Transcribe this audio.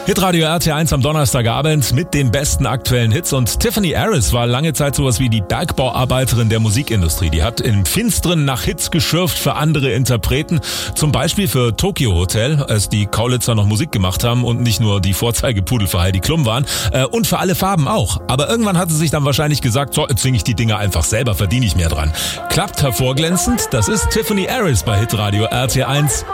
Hitradio RT1 am Donnerstagabend mit den besten aktuellen Hits, und Tiffany Harris war lange Zeit sowas wie die Bergbauarbeiterin der Musikindustrie. Die hat im Finsteren nach Hits geschürft für andere Interpreten, zum Beispiel für Tokyo Hotel, als die Kaulitzer noch Musik gemacht haben und nicht nur die Vorzeigepudel für Heidi Klum waren, und für alle Farben auch. Aber irgendwann hat sie sich dann wahrscheinlich gesagt, so, jetzt singe ich die Dinger einfach selber, verdiene ich mehr dran. Klappt hervorglänzend, das ist Tiffany Harris bei Hitradio RT1.